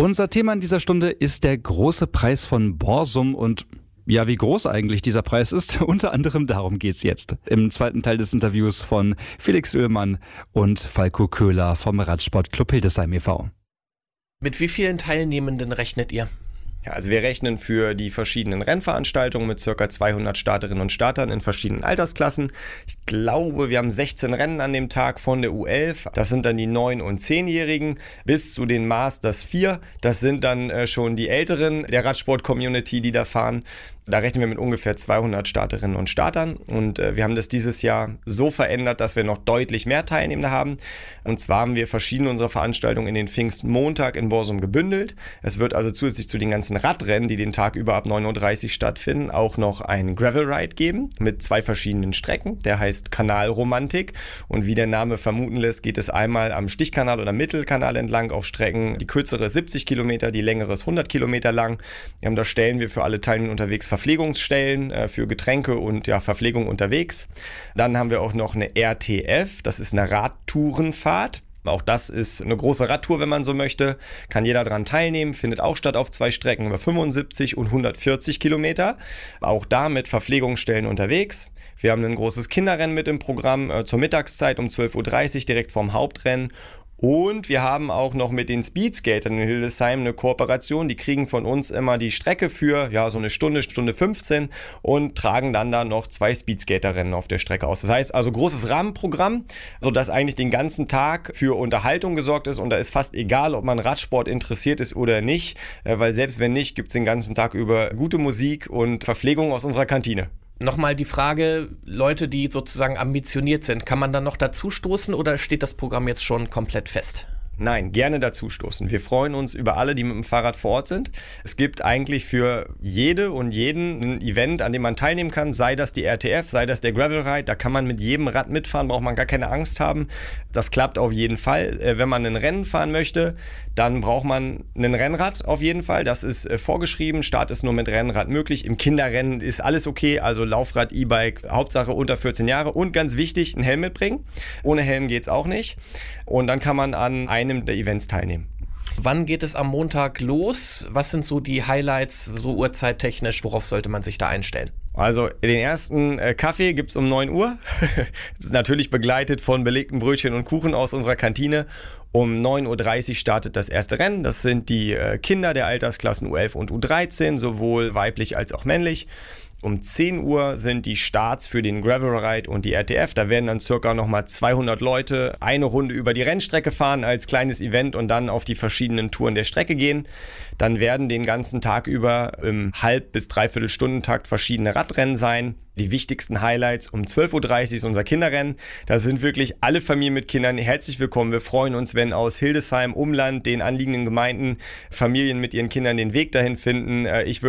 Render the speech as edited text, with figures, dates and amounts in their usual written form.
Unser Thema in dieser Stunde ist der große Preis von Borsum und ja, wie groß eigentlich dieser Preis ist, unter anderem darum geht's jetzt. Im zweiten Teil des Interviews von Felix Oehlmann und Falco Köhler vom Radsportclub Hildesheim e.V. Mit wie vielen Teilnehmenden rechnet ihr? Ja, also wir rechnen für die verschiedenen Rennveranstaltungen mit ca. 200 Starterinnen und Startern in verschiedenen Altersklassen. Ich glaube, wir haben 16 Rennen an dem Tag von der U11. Das sind dann die 9- und 10-Jährigen bis zu den Masters 4. Das sind dann schon die Älteren der Radsport-Community, die da fahren. Da rechnen wir mit ungefähr 200 Starterinnen und Startern und wir haben das dieses Jahr so verändert, dass wir noch deutlich mehr Teilnehmende haben. Und zwar haben wir verschiedene unserer Veranstaltungen in den Pfingstmontag in Borsum gebündelt. Es wird also zusätzlich zu den ganzen Radrennen, die den Tag über ab 9:30 Uhr stattfinden, auch noch ein Gravel Ride geben mit 2 verschiedenen Strecken. Der heißt Kanalromantik und wie der Name vermuten lässt, geht es einmal am Stichkanal oder Mittelkanal entlang auf Strecken. Die kürzere ist 70 Kilometer, die längere ist 100 Kilometer lang. Da stellen wir für alle Teilnehmer unterwegs Verpflegungsstellen für Getränke und Verpflegung unterwegs. Dann haben wir auch noch eine RTF, das ist eine Radtourenfahrt. Auch das ist eine große Radtour, wenn man so möchte. Kann jeder daran teilnehmen, findet auch statt auf 2 Strecken über 75 und 140 Kilometer. Auch da mit Verpflegungsstellen unterwegs. Wir haben ein großes Kinderrennen mit im Programm zur Mittagszeit um 12:30 Uhr direkt vorm Hauptrennen. Und wir haben auch noch mit den Speedskatern in Hildesheim eine Kooperation. Die kriegen von uns immer die Strecke für so eine Stunde 15 und tragen dann da noch 2 Speedskaterrennen auf der Strecke aus. Das heißt also großes Rahmenprogramm, sodass eigentlich den ganzen Tag für Unterhaltung gesorgt ist. Und da ist fast egal, ob man Radsport interessiert ist oder nicht, weil selbst wenn nicht, gibt es den ganzen Tag über gute Musik und Verpflegung aus unserer Kantine. Nochmal die Frage, Leute, die sozusagen ambitioniert sind, kann man dann noch dazu stoßen oder steht das Programm jetzt schon komplett fest? Nein, gerne dazustoßen. Wir freuen uns über alle, die mit dem Fahrrad vor Ort sind. Es gibt eigentlich für jede und jeden ein Event, an dem man teilnehmen kann, sei das die RTF, sei das der Gravel Ride. Da kann man mit jedem Rad mitfahren, braucht man gar keine Angst haben. Das klappt auf jeden Fall. Wenn man ein Rennen fahren möchte, dann braucht man ein Rennrad auf jeden Fall. Das ist vorgeschrieben. Start ist nur mit Rennrad möglich. Im Kinderrennen ist alles okay. Also Laufrad, E-Bike, Hauptsache unter 14 Jahre. Und ganz wichtig, einen Helm mitbringen. Ohne Helm geht's auch nicht. Und dann kann man an einem der Events teilnehmen. Wann geht es am Montag los? Was sind so die Highlights, so uhrzeittechnisch? Worauf sollte man sich da einstellen? Also den ersten Kaffee gibt's um 9 Uhr. Das ist natürlich begleitet von belegten Brötchen und Kuchen aus unserer Kantine. Um 9:30 Uhr startet das erste Rennen. Das sind die Kinder der Altersklassen U11 und U13, sowohl weiblich als auch männlich. Um 10 Uhr sind die Starts für den Gravel Ride und die RTF. Da werden dann circa nochmal 200 Leute eine Runde über die Rennstrecke fahren als kleines Event und dann auf die verschiedenen Touren der Strecke gehen. Dann werden den ganzen Tag über im Halb- bis Dreiviertelstundentakt verschiedene Radrennen sein. Die wichtigsten Highlights um 12:30 Uhr ist unser Kinderrennen. Da sind wirklich alle Familien mit Kindern herzlich willkommen. Wir freuen uns, wenn aus Hildesheim, Umland, den anliegenden Gemeinden Familien mit ihren Kindern den Weg dahin finden. Ich würde